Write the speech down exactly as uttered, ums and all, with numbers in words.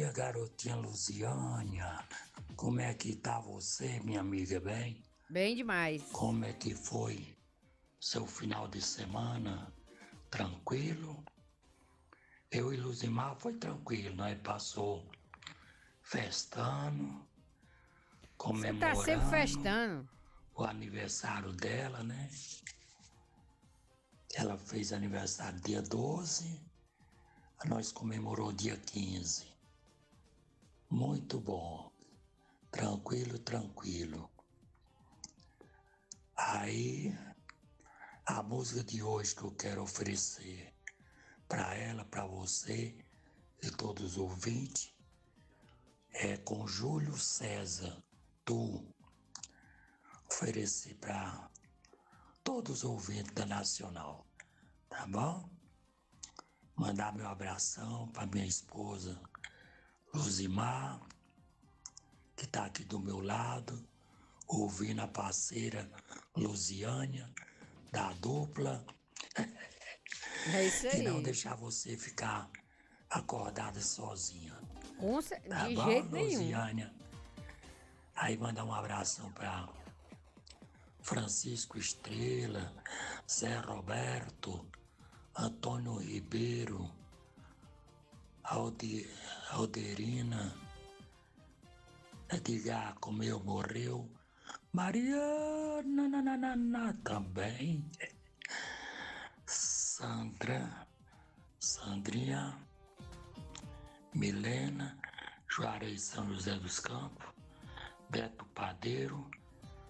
dia, garotinha Luziânia. Como é que tá você, minha amiga, bem? Bem demais. Como é que foi seu final de semana? Tranquilo? Eu e Luzimar foi tranquilo, nós passou festando, Você tá sempre comemorando festando. o aniversário dela, né? Ela fez aniversário dia doze, nós comemorou dia quinze. Muito bom. Tranquilo, tranquilo. Aí, a música de hoje que eu quero oferecer para ela, para você e todos os ouvintes é com Júlio César, Tu. Oferecer para todos os ouvintes da Nacional, tá bom? Mandar meu abração para minha esposa Luzimar, que tá aqui do meu lado, ouvindo a parceira Luziânia, da dupla, É isso e não aí. deixar você ficar acordada sozinha, Com cer- tá De bom, jeito nenhum. Luziânia? Aí mandar um abração para Francisco Estrela, Zé Roberto, Antônio Ribeiro, Alde, Alderina, Edgar Comeu Morreu, Mariana nananana, também, Sandra, Sandrinha, Milena, Juarez São José dos Campos, Beto Padeiro,